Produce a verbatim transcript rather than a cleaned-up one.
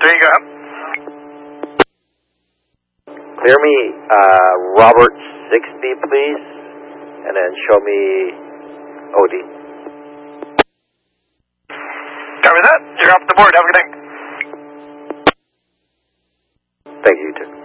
There you go. Clear me uh, Robert sixty, please, and then show me O D. Copy that. You're off the board. Have a good night. Thank you, you too.